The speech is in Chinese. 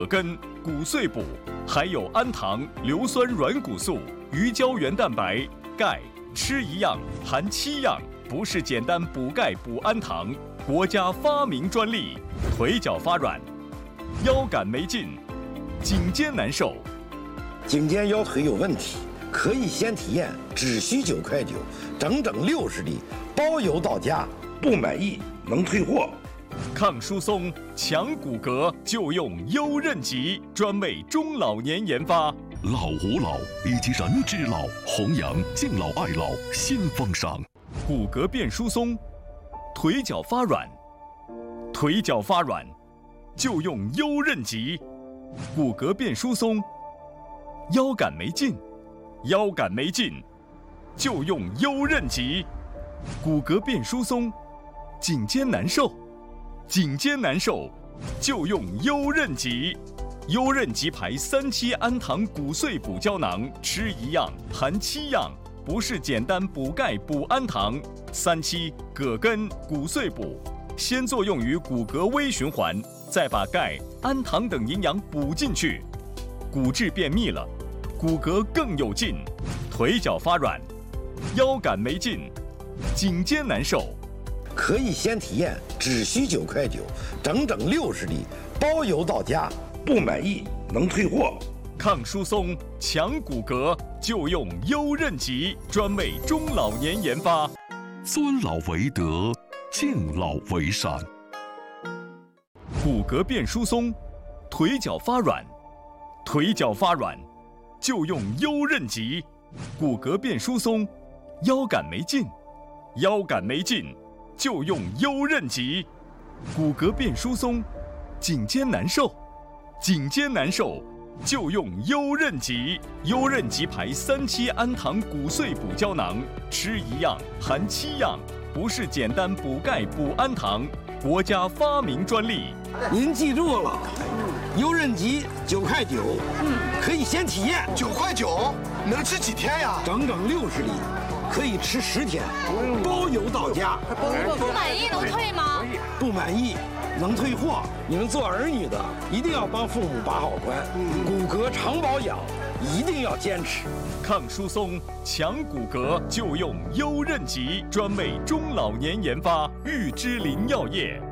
根、骨碎补，还有氨糖、硫酸软骨素、鱼胶原蛋白、钙，吃一样含7样，不是简单补钙补氨糖，国家发明专利。腿脚发软，腰杆没劲，颈肩难受， 颈肩腰腿有问题，可以先体验，只需9块9，整整60粒，包邮到家，不满意能退货。 抗疏松、强骨骼就用优韧极，专为中老年研发。 老吾老以及人之老，弘扬敬老爱老新风尚。 骨骼变疏松，腿脚发软，腿脚发软就用优韧极。骨骼变疏松，腰杆没劲，腰杆没劲就用优韧极。骨骼变疏松，颈肩难受，颈肩难受就用优韧极。优韧极牌3期氨糖骨碎补胶囊，吃一样含7样，不是简单补钙补氨糖。3期葛根骨碎补，先作用于骨骼微循环，再把钙、氨糖等营养补进去，骨质变密了，骨骼更有劲。腿脚发软，腰杆没劲，颈肩难受， 可以先体验，只需9块9，整整60粒，包邮到家，不满意能退货。 抗疏松、强骨骼就用优韧极，专为中老年研发。 尊老为德，敬老为善。 骨骼变疏松，腿脚发软，腿脚发软就用优韧极。骨骼变疏松，腰杆没劲，腰杆没劲就用优韧极。骨骼变疏松，颈肩难受，颈肩难受就用优韧极。优韧极牌3期氨糖骨碎补胶囊，吃一样含7样，不是简单补钙补氨糖，国家发明专利。 您记住了，优韧极9块9，可以先体验。 9块9，能吃几天呀？ 整整60粒，可以吃10天，包邮到家。 不满意能退吗？ 不满意能退货。你们做儿女的一定要帮父母把好关，骨骼常保养一定要坚持。 抗疏松、强骨骼就用优韧极，专为中老年研发。玉芝林药业。